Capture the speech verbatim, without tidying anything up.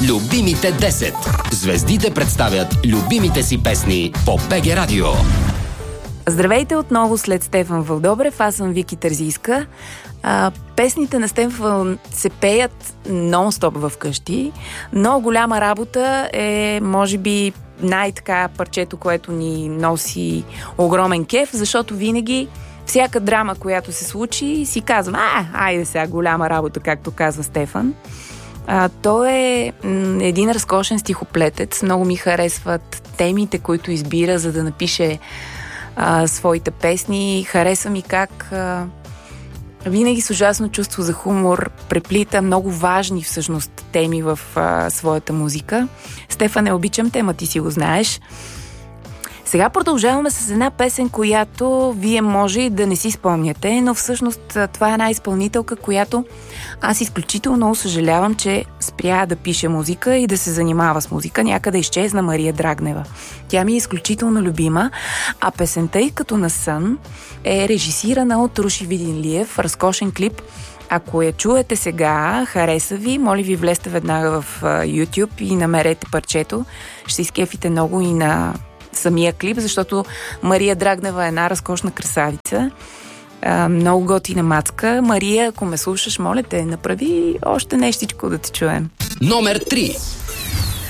Любимите десет. Звездите представят любимите си песни по БГ Радио. Здравейте отново след Стефан Вълдобрев. Аз съм Вики Терзийска. А, песните на Стефан се пеят нон-стоп вкъщи, но голяма работа е, може би, най-така парчето, което ни носи огромен кеф, защото винаги всяка драма, която се случи, си казвам, а, айде сега, голяма работа, както казва Стефан. А, той е м, един разкошен стихоплетец. Много ми харесват темите, които избира, за да напише а, своите песни. Хареса ми как а, винаги с ужасно чувство за хумор преплита много важни всъщност теми в а, своята музика. Стефане, обичам тема, ти си го знаеш. Сега продължаваме с една песен, която вие може и да не си спомняте, но всъщност това е една изпълнителка, която аз изключително много съжалявам, че спря да пише музика и да се занимава с музика. Някъде изчезна Мария Драгнева. Тя ми е изключително любима, а песента й като на сън е режисирана от Руши Видинлиев, разкошен клип. Ако я чуете сега, хареса ви, моля ви, влезте веднага в YouTube и намерете парчето. Ще се изкефите много и на самия клип, защото Мария Драгнева е една разкошна красавица. А, много готина мацка. Мария, ако ме слушаш, моля те, направи още нещичко да те чуем. Номер три.